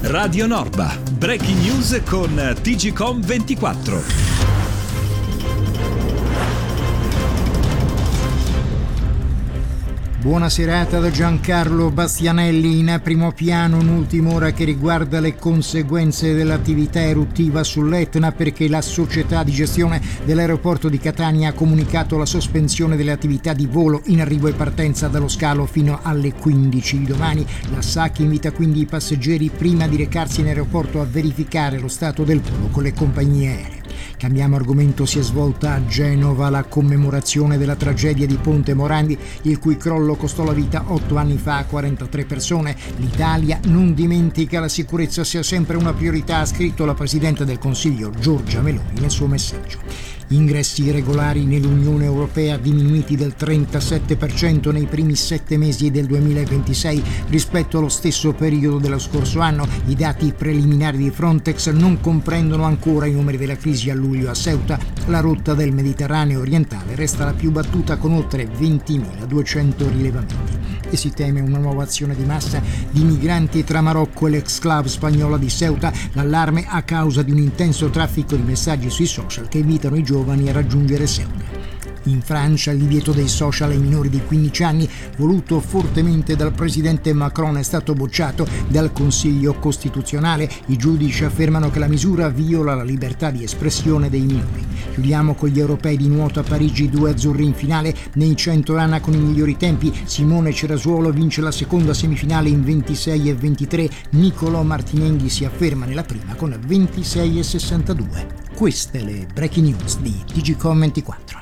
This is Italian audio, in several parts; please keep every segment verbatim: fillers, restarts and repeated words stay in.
Radio Norba, breaking news con T G Com ventiquattro. Buona serata da Giancarlo Bastianelli. In primo piano un'ultima ora che riguarda le conseguenze dell'attività eruttiva sull'Etna, perché la società di gestione dell'aeroporto di Catania ha comunicato la sospensione delle attività di volo in arrivo e partenza dallo scalo fino alle quindici di domani. La S A C invita quindi i passeggeri prima di recarsi in aeroporto a verificare lo stato del volo con le compagnie aeree. Cambiamo argomento. Si è svolta a Genova la commemorazione della tragedia di Ponte Morandi, il cui crollo costò la vita otto anni fa a quarantatré persone. L'Italia non dimentica la sicurezza sia sempre una priorità, ha scritto la Presidente del Consiglio Giorgia Meloni nel suo messaggio. Ingressi irregolari nell'Unione Europea diminuiti del trentasette per cento nei primi sette mesi del duemilaventisei rispetto allo stesso periodo dello scorso anno. I dati preliminari di Frontex non comprendono ancora i numeri della crisi a luglio a Ceuta. La rotta del Mediterraneo orientale resta la più battuta con oltre ventimiladuecento rilevamenti. E si teme una nuova azione di massa di migranti tra Marocco e l'ex-club spagnola di Ceuta. L'allarme a causa di un intenso traffico di messaggi sui social che invitano i giovani a raggiungere Ceuta. In Francia il divieto dei social ai minori di quindici anni, voluto fortemente dal presidente Macron, è stato bocciato dal Consiglio Costituzionale. I giudici affermano che la misura viola la libertà di espressione dei minori. Chiudiamo con gli europei di nuoto a Parigi, due azzurri in finale. Nei cento rana con i migliori tempi, Simone Cerasuolo vince la seconda semifinale in ventisei e ventitré. Niccolò Martinenghi si afferma nella prima con ventisei e sessantadue. Queste le breaking news di T G Com ventiquattro.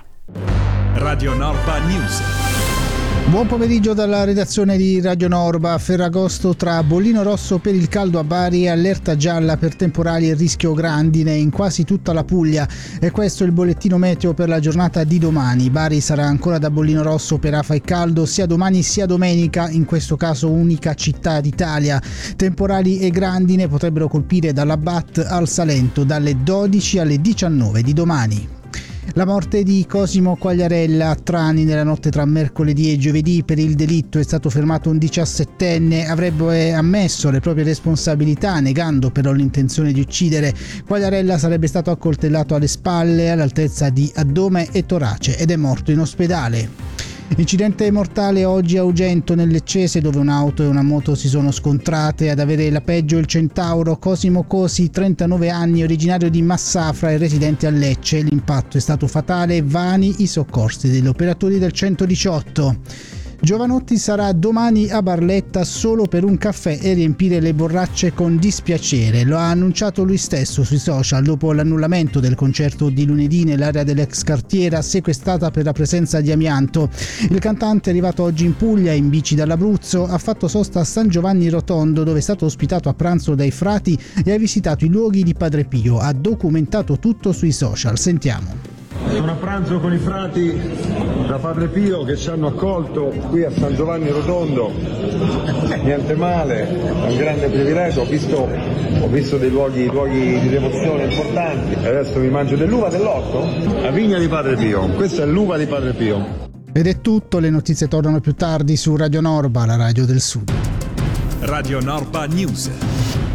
Radio Norba News. Buon pomeriggio dalla redazione di Radio Norba. Ferragosto tra bollino rosso per il caldo a Bari e allerta gialla per temporali e rischio grandine in quasi tutta la Puglia. E questo è il bollettino meteo per la giornata di domani. Bari sarà ancora da bollino rosso per afa e caldo sia domani sia domenica, in questo caso unica città d'Italia. Temporali e grandine potrebbero colpire dalla Bat al Salento dalle dodici alle diciannove di domani. La morte di Cosimo Quagliarella a Trani nella notte tra mercoledì e giovedì. Per il delitto è stato fermato un diciassettenne, avrebbe ammesso le proprie responsabilità, negando però l'intenzione di uccidere. Quagliarella sarebbe stato accoltellato alle spalle, all'altezza di addome e torace, ed è morto in ospedale. Incidente mortale oggi a Ugento nel Leccese, dove un'auto e una moto si sono scontrate. Ad avere la peggio il centauro Cosimo Cosi, trentanove anni, originario di Massafra e residente a Lecce. L'impatto è stato fatale, vani i soccorsi degli operatori del centodiciotto. Giovanotti sarà domani a Barletta solo per un caffè e riempire le borracce con dispiacere. Lo ha annunciato lui stesso sui social dopo l'annullamento del concerto di lunedì nell'area dell'ex cartiera sequestrata per la presenza di amianto. Il cantante, arrivato oggi in Puglia in bici dall'Abruzzo, ha fatto sosta a San Giovanni Rotondo, dove è stato ospitato a pranzo dai frati e ha visitato i luoghi di Padre Pio. Ha documentato tutto sui social. Sentiamo. Sono a pranzo con i frati da Padre Pio che ci hanno accolto qui a San Giovanni Rotondo, niente male, è un grande privilegio. Ho visto, ho visto dei luoghi, luoghi di devozione importanti e adesso mi mangio dell'uva dell'orto, la vigna di Padre Pio, questa è l'uva di Padre Pio. Ed è tutto, le notizie tornano più tardi su Radio Norba, la radio del Sud. Radio Norba News.